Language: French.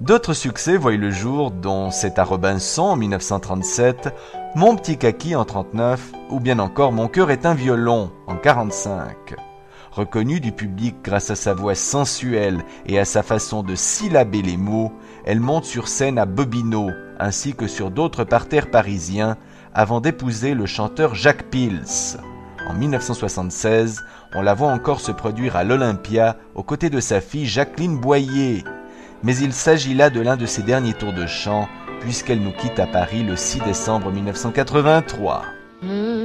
D'autres succès voient le jour, dont C'est à Robinson en 1937, Mon petit kaki en 1939 ou bien encore Mon cœur est un violon en 1945. Reconnue du public grâce à sa voix sensuelle et à sa façon de syllaber les mots, elle monte sur scène à Bobino ainsi que sur d'autres parterres parisiens avant d'épouser le chanteur Jacques Pils. En 1976, on la voit encore se produire à l'Olympia aux côtés de sa fille Jacqueline Boyer. Mais il s'agit là de l'un de ses derniers tours de chant puisqu'elle nous quitte à Paris le 6 décembre 1983.